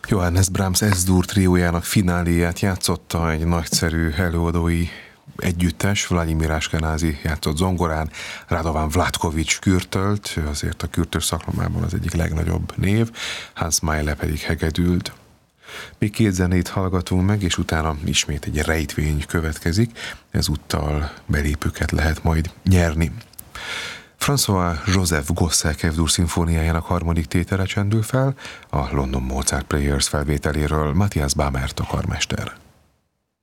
Johannes Brahms S-dur triójának fináléját játszotta egy nagyszerű előadói együttes. Vladimir Ashkenazi játszott zongorán, Radovan Vlatkovics kürtölt, ő azért a kürtös szakmában az egyik legnagyobb név, Hans Meile pedig hegedült. Még két zenét hallgatunk meg, és utána ismét egy rejtvény következik, ezúttal belépőket lehet majd nyerni. François-Joseph Gossec F-dur szimfóniájának harmadik tétele csendül fel, a London Mozart Players felvételéről Matthias Bamert a karmester.